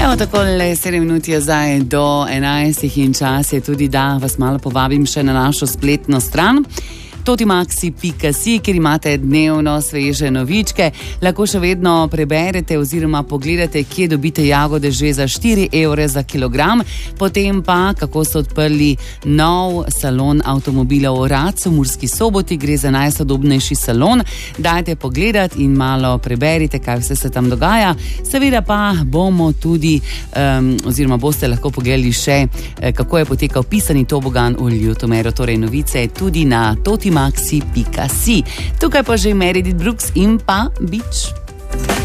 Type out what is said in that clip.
Evo tako, 7 minut je zdaj do 11 in čas je tudi, da vas malo povabim še na našo spletno stran totimaxi.si, kjer imate dnevno sveže novičke. Lahko še vedno preberete oziroma pogledate, kje dobite jagode že za 4 evre za kilogram. Potem pa, kako so odprli nov salon avtomobila v Oradcu, v Murski Soboti. Gre za najsodobnejši salon. Dajte pogledati in malo preberite, kaj vse se tam dogaja. Seveda pa bomo tudi, oziroma boste lahko pogledali še, kako je potekal pisani tobogan v Ljutomeru. Torej novice tudi na totimaxi.si. Tukaj pa že Meredith Brooks in pa Beach.